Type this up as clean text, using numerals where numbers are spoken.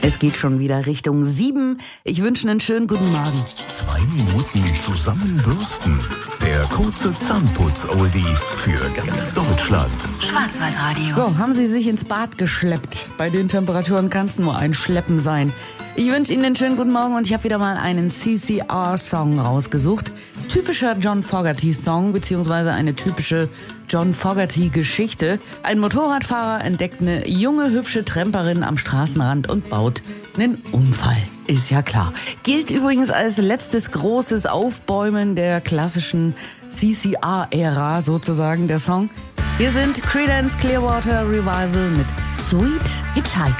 Es geht schon wieder Richtung 7. Ich wünsche einen schönen guten Morgen. 2 Minuten zusammenbürsten. Der kurze Zahnputz-Oldie für ganz Deutschland. Schwarzwaldradio. So, haben Sie sich ins Bad geschleppt? Bei den Temperaturen kann es nur ein Schleppen sein. Ich wünsche Ihnen einen schönen guten Morgen und ich habe wieder mal einen CCR-Song rausgesucht. Typischer John Fogerty-Song, beziehungsweise eine typische John Fogerty-Geschichte. Ein Motorradfahrer entdeckt eine junge, hübsche Tramperin am Straßenrand und baut einen Unfall. Ist ja klar. Gilt übrigens als letztes großes Aufbäumen der klassischen CCR-Ära sozusagen, der Song. Hier sind Creedence Clearwater Revival mit Sweet Hitchhiker.